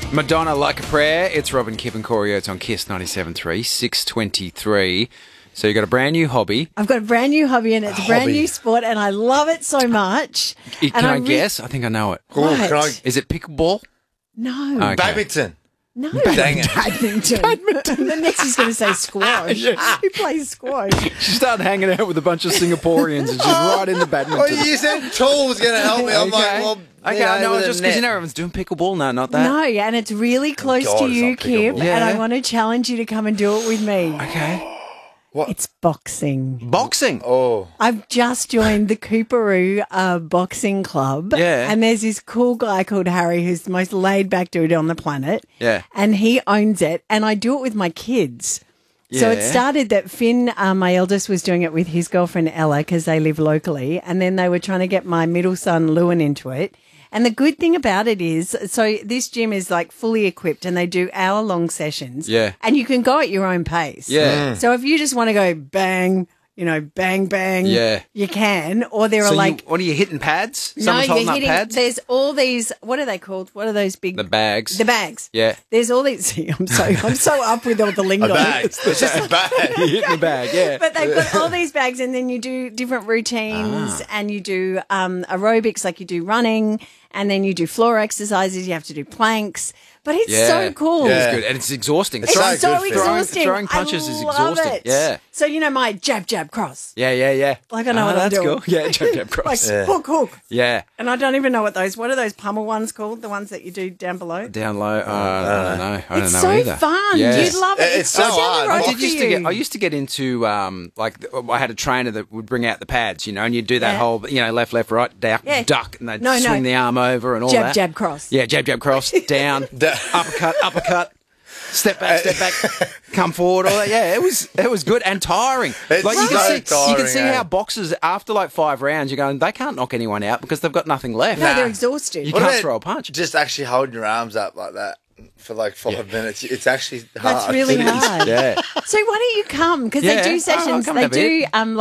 Madonna, Like a Prayer. It's Robin, Kip and Corey. It's on KISS 97.3, 6:23. So you got a brand new hobby. I've got a brand new hobby and it's a brand new sport and I love it so much. Can I guess? I think I know it. What? Is it pickleball? No. Okay. Badminton. No. Dang it. Badminton. The next he's going to say squash. He plays squash. She started hanging out with a bunch of Singaporeans and she's right into badminton. Oh, you said tall was going to help me. I'm like, well, okay, no, just because everyone's doing pickleball. No, not that. No, and it's really close to it's you, not Kip, pickleball. and I want to challenge you to come and do it with me. Okay. What? It's boxing. Boxing. Oh. I've just joined the Cooperoo boxing club. Yeah. And there's this cool guy called Harry who's the most laid back dude on the planet. Yeah. And he owns it. And I do it with my kids. So it Yeah. started that Finn, my eldest, was doing it with his girlfriend Ella because they live locally. And then they were trying to get my middle son Lewin into it. And the good thing about it is, so this gym is like fully equipped and they do hour-long sessions. Yeah. And you can go at your own pace. Yeah. So if you just want to go bang, bang, bang, Yeah. you can. Or there are What are you hitting pads? no, Someone's you're holding hitting, up pads? there's all these, what are they called? What are those big? The bags. The bags. Yeah. There's all these, see, I'm so up with all the lingo. A bag. It's just a bag. You're hitting the bag, yeah. But they've got all these bags and then you do different routines and you do aerobics, like you do running and then you do floor exercises, you have to do planks. But it's so cool. It's good. And it's exhausting. It's so so good for you. exhausting. Throwing punches I is love exhausting. it. Yeah. So you know my jab, jab, cross. Yeah. Like I know what I'm that's doing. cool. Yeah, jab, cross. Like hook. Yeah. And I don't even know what are those pummel ones called? The ones that you do down below? Down low. I don't know. I It's don't so know either. fun. Yeah. You'd love it. It's so down the hard. road I for used you. to get into I had a trainer that would bring out the pads, and you'd do that Yeah. whole left, right, Yeah. duck, and they'd No. swing the arm over and all Jab, that. jab, cross. Yeah, jab, cross, down, uppercut, step back, come forward, all that. Yeah, it was good and tiring. It's you so can tiring, see how boxers after like 5 rounds, you're going, they can't knock anyone out because they've got nothing left. No, they're exhausted. You What can't about throw a punch. Just actually holding your arms up like that for like 5 minutes. It's actually hard. That's really hard. Yeah. So why don't you come? Because they Yeah. do I'll sessions. come They have a do hit.